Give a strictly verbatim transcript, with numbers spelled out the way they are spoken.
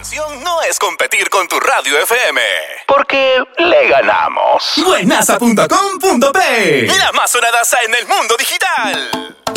intención no es competir con tu radio F M, porque le ganamos. Buenaza punto com punto pe, la más sonadaza en el mundo digital.